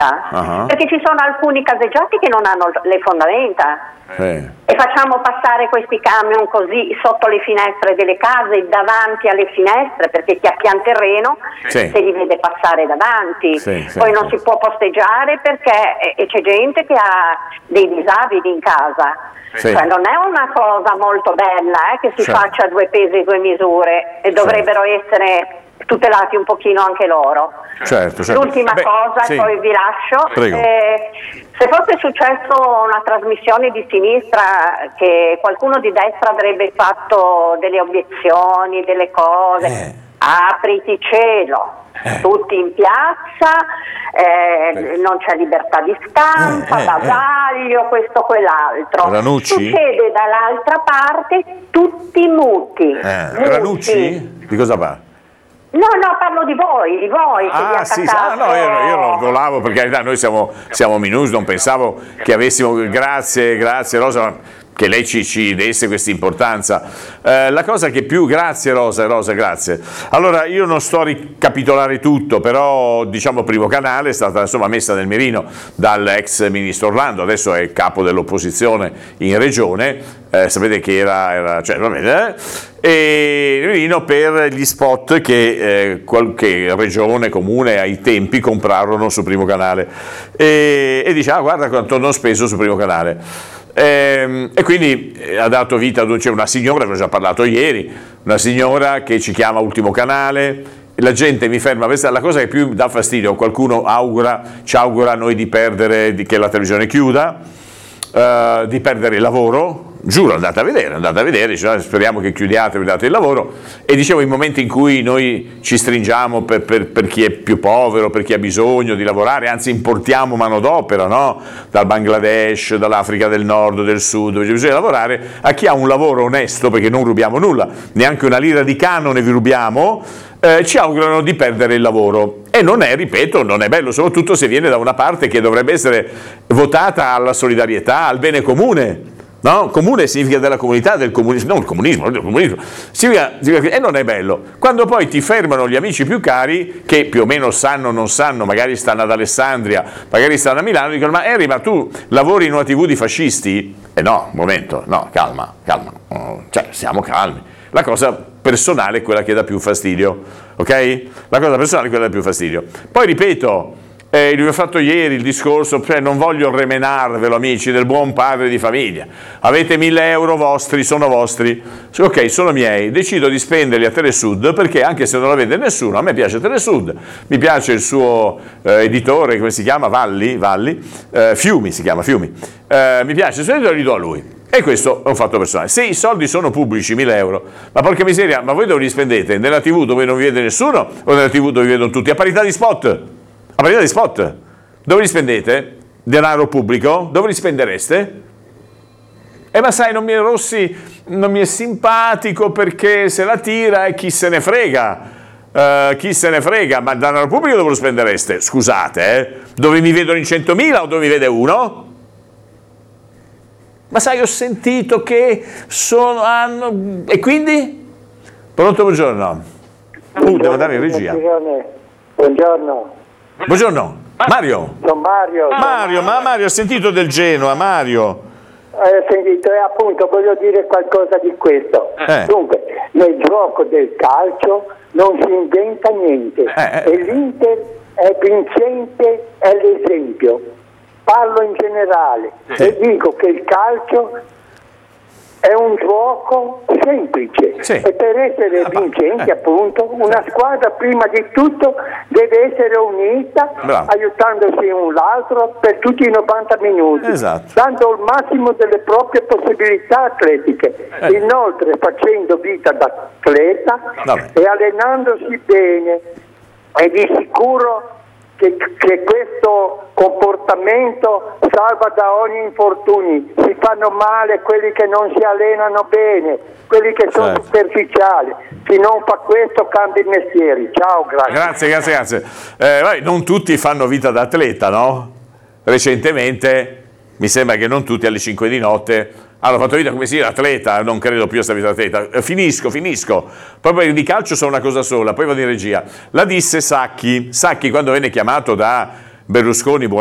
perché ci sono alcuni caseggiati che non hanno le fondamenta e facciamo passare questi camion così sotto le finestre delle case, davanti alle finestre, perché chi ha pian terreno se li vede passare davanti, poi non si può posteggiare perché c'è gente che ha dei disabili in casa. Cioè, non è una cosa molto bella che si faccia 2 pesi e 2 misure, e dovrebbero essere tutelati un pochino anche loro. L'ultima cosa, e poi vi lascio. Se fosse successo una trasmissione di sinistra che qualcuno di destra avrebbe fatto delle obiezioni, delle cose, apriti cielo. Tutti in piazza, non c'è libertà di stampa, bavaglio, questo, quell'altro. Ranucci? Succede dall'altra parte tutti muti. Ranucci? Di cosa parla? No, parlo di voi che vi attaccate. No, io non volavo, per carità, noi siamo Minus, non pensavo che avessimo, grazie Rosa, che lei ci desse questa importanza. La cosa che più, grazie Rosa, grazie. Allora, io non sto a ricapitolare tutto, però diciamo Primo Canale è stata insomma messa nel mirino dall'ex ministro Orlando, adesso è capo dell'opposizione in regione, sapete che era cioè, e mirino per gli spot che qualche regione, comune ai tempi comprarono su Primo Canale e dice guarda quanto non speso su Primo Canale. E quindi ha dato vita, c'è una signora, ne ho già parlato ieri, una signora che ci chiama Ultimo Canale, la gente mi ferma, questa è la cosa che più dà fastidio, qualcuno ci augura a noi di perdere, che la televisione chiuda, di perdere il lavoro. Giuro, andate a vedere, dice, speriamo che chiudiate il lavoro, e dicevo in momenti in cui noi ci stringiamo per chi è più povero, per chi ha bisogno di lavorare, anzi importiamo manodopera, no? Dal Bangladesh, dall'Africa del Nord, del Sud, dove bisogna lavorare, a chi ha un lavoro onesto, perché non rubiamo nulla, neanche una lira di canone vi rubiamo, ci augurano di perdere il lavoro. E non è, ripeto, non è bello, soprattutto se viene da una parte che dovrebbe essere votata alla solidarietà, al bene comune. No? Comune significa della comunità, del comunismo, non il comunismo, significa e non è bello. Quando poi ti fermano gli amici più cari, che più o meno sanno o non sanno, magari stanno ad Alessandria, magari stanno a Milano, dicono ma Henry, ma tu lavori in una TV di fascisti? No, un momento, no, calma, cioè siamo calmi. La cosa personale è quella che dà più fastidio, ok? La cosa personale è quella che dà più fastidio. Poi ripeto, vi ho fatto ieri il discorso, cioè non voglio remenarvelo amici, del buon padre di famiglia, avete 1.000 euro vostri, sono vostri, ok, sono miei, decido di spenderli a Telesud perché anche se non la vede nessuno, a me piace Telesud, mi piace il suo editore, come si chiama? Fiumi, si chiama Fiumi, mi piace il suo editore, li do a lui. E questo è un fatto personale. Se i soldi sono pubblici, 1.000 euro, ma porca miseria, ma voi dove li spendete? Nella TV dove non vi vede nessuno o nella TV dove vi vedono tutti? A parità di spot? A parità di spot. Dove li spendete? Denaro pubblico? Dove li spendereste? Ma sai, Rossi non mi è simpatico perché se la tira e chi se ne frega. Chi se ne frega, ma denaro pubblico dove lo spendereste? Scusate, dove mi vedono in 100.000 o dove mi vede uno? Ma sai, ho sentito che hanno... E quindi? Pronto, buongiorno. Devo andare in regia. Buongiorno. Mario. Sono Mario. Mario, ha sentito del Genoa, Mario? Ho sentito, e appunto voglio dire qualcosa di questo. Dunque, nel gioco del calcio non si inventa niente. E l'Inter è vincente, è l'esempio. Parlo in generale e dico che il calcio è un gioco semplice e per essere vincenti appunto una squadra prima di tutto deve essere unita, aiutandosi un l'altro per tutti i 90 minuti, dando il massimo delle proprie possibilità atletiche, inoltre facendo vita d'atleta e allenandosi bene, e di sicuro che questo comportamento salva da ogni infortunio. Si fanno male quelli che non si allenano bene, quelli che sono superficiali. Chi non fa questo cambia i mestieri. Ciao, grazie. Non tutti fanno vita da atleta, no? Recentemente mi sembra che non tutti alle 5 di notte hanno fatto vita come si dice atleta, non credo più a sta vita atleta. Finisco. Proprio di calcio so una cosa sola, poi vado in regia. La disse Sacchi quando venne chiamato da Berlusconi,